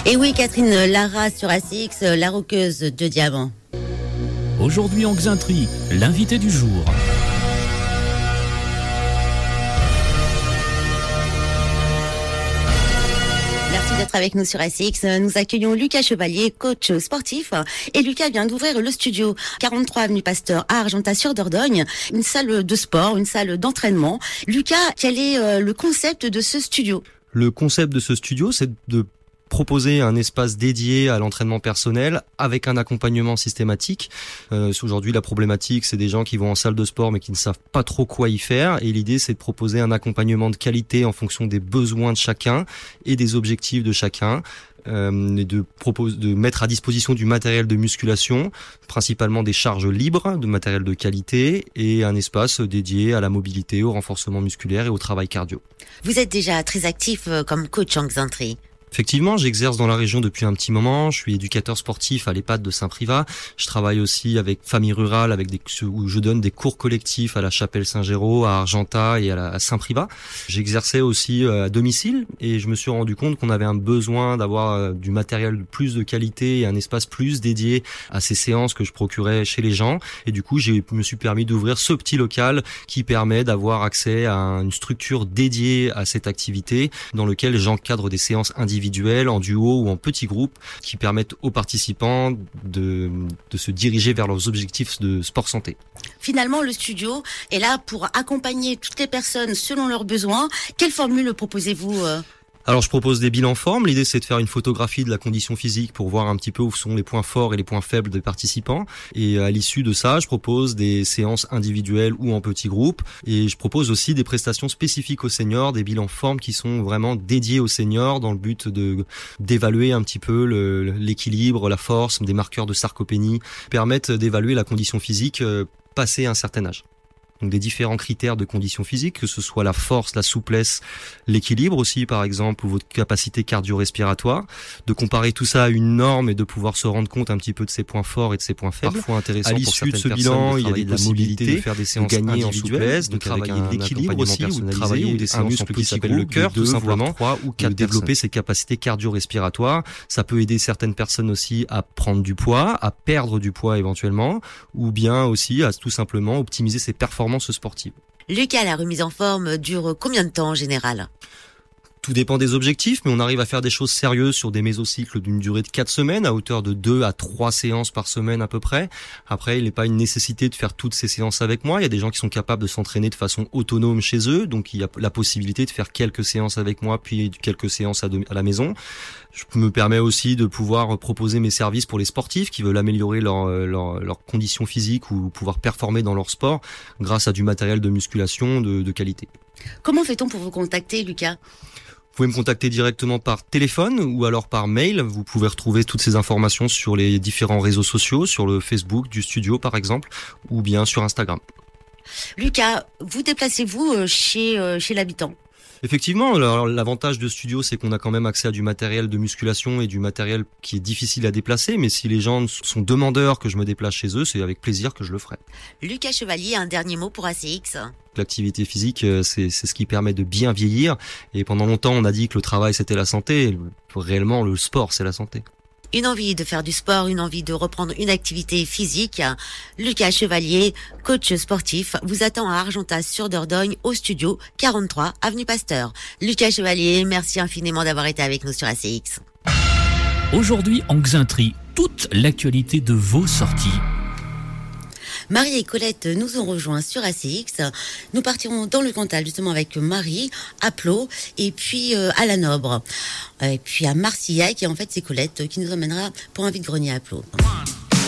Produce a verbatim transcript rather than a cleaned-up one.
Et oui, Catherine Lara sur A C X, la roqueuse de diamant. Aujourd'hui en Xainterie, l'invité du jour. Merci d'être avec nous sur A C X. Nous accueillons Lucas Chevalier, coach sportif. Et Lucas vient d'ouvrir le studio quarante-trois avenue Pasteur à Argentat-sur-Dordogne, une salle de sport, une salle d'entraînement. Lucas, quel est le concept de ce studio ? Le concept de ce studio, c'est de proposer un espace dédié à l'entraînement personnel avec un accompagnement systématique. Euh, aujourd'hui, la problématique, c'est des gens qui vont en salle de sport mais qui ne savent pas trop quoi y faire. Et l'idée, c'est de proposer un accompagnement de qualité en fonction des besoins de chacun et des objectifs de chacun. Euh, et de propose de mettre à disposition du matériel de musculation, principalement des charges libres, de matériel de qualité et un espace dédié à la mobilité, au renforcement musculaire et au travail cardio. Vous êtes déjà très actif comme coach en Xainterie. Effectivement, j'exerce dans la région depuis un petit moment. Je suis éducateur sportif à l'EHPAD de Saint-Privat. Je travaille aussi avec famille rurale, avec des où je donne des cours collectifs à la Chapelle Saint-Géraud, à Argentat et à, la, à Saint-Privat. J'exerçais aussi à domicile et je me suis rendu compte qu'on avait un besoin d'avoir du matériel de plus de qualité et un espace plus dédié à ces séances que je procurais chez les gens. Et du coup, je me suis permis d'ouvrir ce petit local qui permet d'avoir accès à une structure dédiée à cette activité dans lequel j'encadre des séances individuelles en duo ou en petits groupes qui permettent aux participants de, de se diriger vers leurs objectifs de sport santé. Finalement, le studio est là pour accompagner toutes les personnes selon leurs besoins. Quelle formule proposez-vous ? Alors je propose des bilans formes. L'idée c'est de faire une photographie de la condition physique pour voir un petit peu où sont les points forts et les points faibles des participants. Et à l'issue de ça, je propose des séances individuelles ou en petits groupes. Et je propose aussi des prestations spécifiques aux seniors, des bilans formes qui sont vraiment dédiés aux seniors dans le but de d'évaluer un petit peu le, l'équilibre, la force, des marqueurs de sarcopénie, permettent d'évaluer la condition physique euh, passé un certain âge. Donc des différents critères de conditions physiques, que ce soit la force, la souplesse, l'équilibre aussi par exemple, ou votre capacité cardio-respiratoire, de comparer tout ça à une norme et de pouvoir se rendre compte un petit peu de ses points forts et de ses points faibles. Parfois intéressant à l'issue de ce bilan, il y a des possibilités de faire des séances gagner en souplesse, de travailler l'équilibre aussi, ou de travailler ou des séances un muscle qui s'appelle le cœur, tout simplement, trois ou quatre, de développer ses capacités cardio-respiratoires. Ça peut aider certaines personnes aussi à prendre du poids, à perdre du poids éventuellement, ou bien aussi à tout simplement optimiser ses performances sportive. Lucas, la remise en forme dure combien de temps en général ? Tout dépend des objectifs, mais on arrive à faire des choses sérieuses sur des mésocycles d'une durée de quatre semaines, à hauteur de deux à trois séances par semaine à peu près. Après, il n'est pas une nécessité de faire toutes ces séances avec moi. Il y a des gens qui sont capables de s'entraîner de façon autonome chez eux, donc il y a la possibilité de faire quelques séances avec moi, puis quelques séances à, de, à la maison. Je me permets aussi de pouvoir proposer mes services pour les sportifs qui veulent améliorer leur, leur, leur condition physique ou pouvoir performer dans leur sport grâce à du matériel de musculation de, de qualité. Comment fait-on pour vous contacter, Lucas ? Vous pouvez me contacter directement par téléphone ou alors par mail. Vous pouvez retrouver toutes ces informations sur les différents réseaux sociaux, sur le Facebook du studio par exemple, ou bien sur Instagram. Lucas, vous déplacez-vous chez, chez l'habitant ? Effectivement, alors, l'avantage de studio, c'est qu'on a quand même accès à du matériel de musculation et du matériel qui est difficile à déplacer, mais si les gens sont demandeurs que je me déplace chez eux, c'est avec plaisir que je le ferai. Lucas Chevalier, un dernier mot pour A C X ? L'activité physique, c'est, c'est ce qui permet de bien vieillir, et pendant longtemps, on a dit que le travail, c'était la santé. Réellement, le sport, c'est la santé. Une envie de faire du sport, une envie de reprendre une activité physique. Lucas Chevalier, coach sportif, vous attend à Argentat-sur-Dordogne au studio quarante-trois avenue Pasteur. Lucas Chevalier, merci infiniment d'avoir été avec nous sur A C X. Aujourd'hui en Xainterie, toute l'actualité de vos sorties. Marie et Colette nous ont rejoints sur A C X. Nous partirons dans le Cantal justement avec Marie, à Plot et puis euh, à la Nobre. Et puis à Marcillac et en fait c'est Colette qui nous emmènera pour un vide-grenier à Plot.